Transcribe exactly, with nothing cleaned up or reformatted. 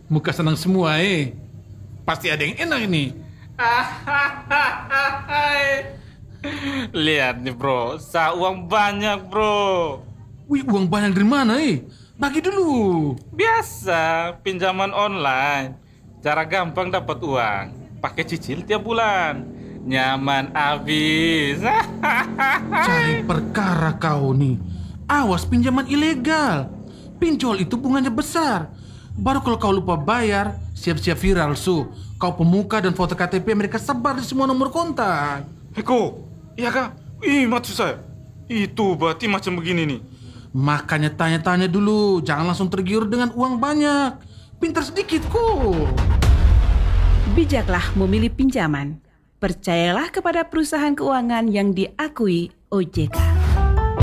muka senang semua eh. Pasti ada yang enak ini. Lihat nih bro, sa uang banyak bro. Wih, uang banyak dari mana eh? Bagi dulu. Biasa, pinjaman online. Cara gampang dapat uang. Pakai cicil tiap bulan. Nyaman abis. Cari perkara kau nih. Awas pinjaman ilegal. Pinjol itu bunganya besar. Baru kalau kau lupa bayar, siap-siap viral su. Kau pemuka dan foto K T P mereka sebar di semua nomor kontak. Eko, iya kak? Ih, maksud saya. Itu berarti macam begini nih. Makanya tanya-tanya dulu. Jangan langsung tergiur dengan uang banyak. Pintar sedikit kok. Bijaklah memilih pinjaman. Percayalah kepada perusahaan keuangan yang diakui O J K.